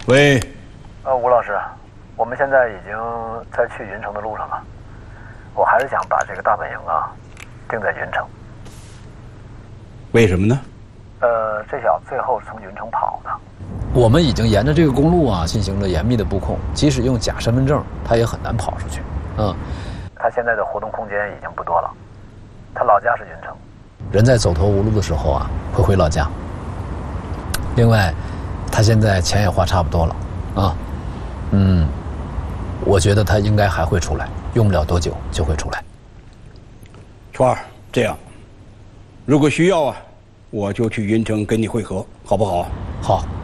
喂， 吴老师，我们现在已经在去云城的路上了。我还是想把这个大本营啊定在云城。 为什么呢？ 这小子最后是从云城跑的。 我们已经沿着这个公路啊进行了严密的布控，即使用假身份证，他也很难跑出去。 他现在的活动空间已经不多了。他老家是云城。 人在走投无路的时候啊，会回老家。另外，他现在钱也花差不多了啊。我觉得他应该还会出来，用不了多久就会出来。 川儿，这样，如果需要啊，我就去云城跟你会合，好不好？ 好。